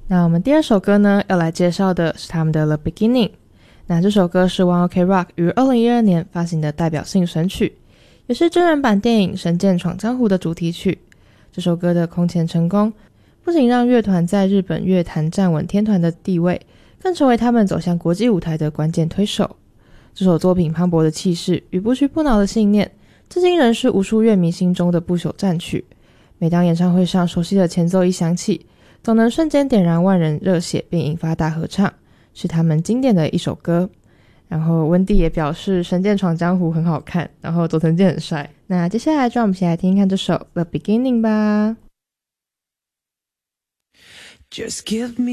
那我们第二首歌呢，要来介绍的是他们的 The Beginning。那这首歌是 One OK Rock 于2012年发行的代表性神曲，也是真人版电影《神剑闯江湖》的主题曲。这首歌的空前成功，不仅让乐团在日本乐坛站稳天团的地位，更成为他们走向国际舞台的关键推手。这首作品磅礴的气势与不屈不挠的信念，至今仍是无数乐迷心中的不朽战曲。每当演唱会上熟悉的前奏一响起，总能瞬间点燃万人热血，并引发大合唱，是他们经典的一首歌。然后温蒂也表示《神剑闯江湖》很好看，然后佐藤健很帅。那接下来就让我们一起来听听看这首 The Beginning 吧。 Just give me